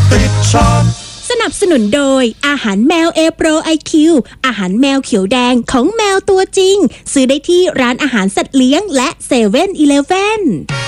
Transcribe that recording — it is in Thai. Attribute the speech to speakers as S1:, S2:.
S1: ติดช็อป
S2: สนับสนุนโดยอาหารแมวเอโปรไอคิวอาหารแมวเขียวแดงของแมวตัวจริงซื้อได้ที่ร้านอาหารสัตว์เลี้ยงและ7-Eleven